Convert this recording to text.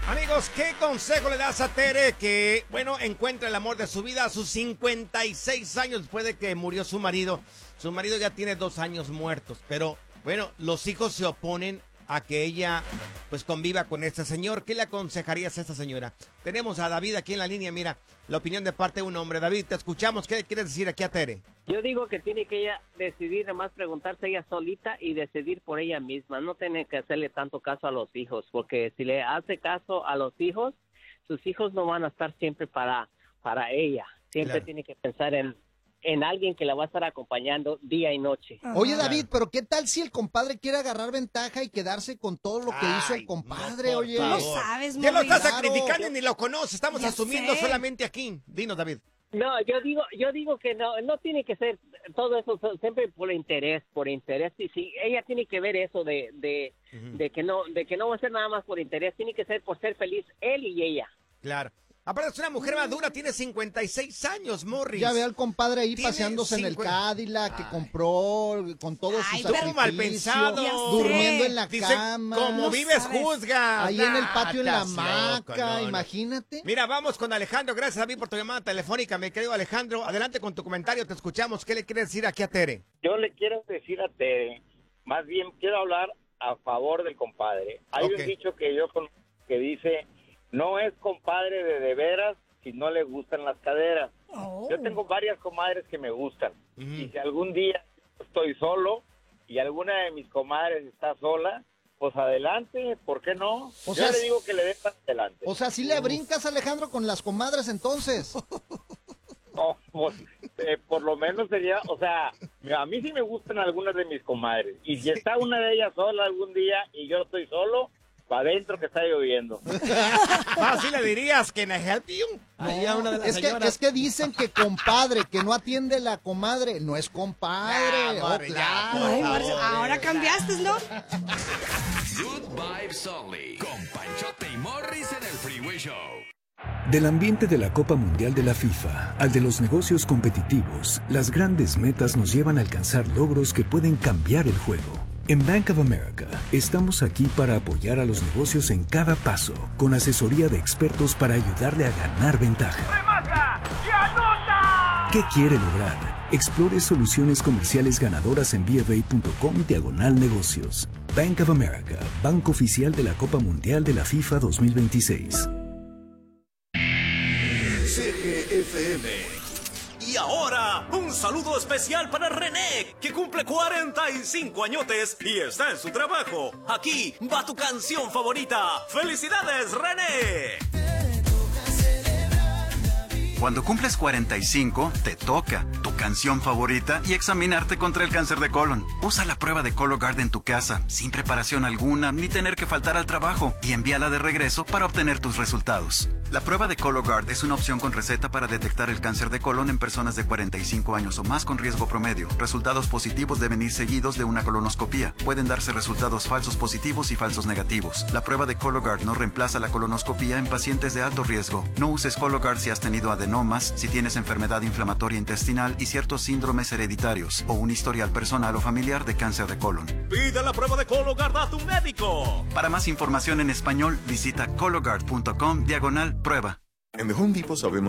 Amigos, ¿qué consejo le das a Tere que, bueno, encuentra el amor de su vida a sus 56 años después de que murió su marido? Su marido ya tiene 2 años muertos, pero, bueno, los hijos se oponen a que ella, pues, conviva con este señor. ¿Qué le aconsejarías a esta señora? Tenemos a David aquí en la línea, mira, la opinión de parte de un hombre. David, te escuchamos. ¿Qué quieres decir aquí a Tere? Yo digo que tiene que ella decidir, además preguntarse ella solita y decidir por ella misma. No tiene que hacerle tanto caso a los hijos, porque si le hace caso a los hijos, sus hijos no van a estar siempre para ella. Siempre Claro. tiene que pensar en alguien que la va a estar acompañando día y noche. Oye, David, pero ¿qué tal si el compadre quiere agarrar ventaja y quedarse con todo lo que hizo el compadre? no, por oye, favor. ¿Cómo sabes, Ya lo Morris? estás Claro. sacrificando y ni lo conoces. Estamos Ya asumiendo sé. solamente aquí. Dinos, David. No, yo digo que no tiene que ser todo eso siempre por interés. Y si ella tiene que ver eso de que no va a ser nada más por interés, tiene que ser por ser feliz él y ella. Claro. Aparte es una mujer madura, tiene 56 años, Morris. ya ve al compadre ahí Tiene paseándose en el 50. Cadillac que compró con todos Ay, sus pero- ¿Cómo mal sacrificios, pensado? Ya sé. durmiendo en la Dice, cama, como No vives, sabes. juzga. ahí en el patio en la Estás hamaca, loco, no. imagínate. Mira, vamos con Alejandro. Gracias, David, por tu llamada telefónica, mi querido Alejandro. Adelante con tu comentario, te escuchamos. ¿Qué le quieres decir aquí a Tere? Yo le quiero decir a Tere, más bien quiero hablar a favor del compadre. Hay Ok. un dicho que yo conozco que dice, no es compadre de veras si no le gustan las caderas. Oh. Yo tengo varias comadres que me gustan. Ujú. Y si algún día estoy solo y alguna de mis comadres está sola, pues adelante, ¿por qué no? O Yo sea, le digo que le dé para adelante. O sea, si le brincas, Alejandro, con las comadres entonces. No, pues, por lo menos sería, o sea, a mí sí me gustan algunas de mis comadres. Y si está una de ellas sola algún día y yo estoy solo, para adentro que está lloviendo. Así le dirías, ¿can I help you? Ahí a una de las señoras. Es que dicen que compadre, que no atiende la comadre, no es compadre. Ya, Morris, ya, claro. Ay, por Morris, favor, ahora cambiaste, ¿no? Good Vibes Only. Con Panchote y Morris en el Freeway Show. Del ambiente de la Copa Mundial de la FIFA al de los negocios competitivos, las grandes metas nos llevan a alcanzar logros que pueden cambiar el juego. En Bank of America estamos aquí para apoyar a los negocios en cada paso, con asesoría de expertos para ayudarle a ganar ventaja. ¿Qué quiere lograr? Explore soluciones comerciales ganadoras en bfa.com/negocios. Bank of America, banco oficial de la Copa Mundial de la FIFA 2026. CGFM. Y ahora, un saludo especial para René, que cumple 45 añotes y está en su trabajo. Aquí va tu canción favorita. ¡Felicidades, René! Cuando cumples 45, te toca tu canción favorita y examinarte contra el cáncer de colon. Usa la prueba de Cologuard en tu casa, sin preparación alguna, ni tener que faltar al trabajo, y envíala de regreso para obtener tus resultados. La prueba de Cologuard es una opción con receta para detectar el cáncer de colon en personas de 45 años o más con riesgo promedio. Resultados positivos deben ir seguidos de una colonoscopía. Pueden darse resultados falsos positivos y falsos negativos. La prueba de Cologuard no reemplaza la colonoscopía en pacientes de alto riesgo. No uses Cologuard si has tenido adenomas, si tienes enfermedad inflamatoria intestinal y ciertos síndromes hereditarios o un historial personal o familiar de cáncer de colon. Pide la prueba de Cologuard a tu médico. Para más información en español, visita cologuard.com/prueba. En The Home Depot sabemos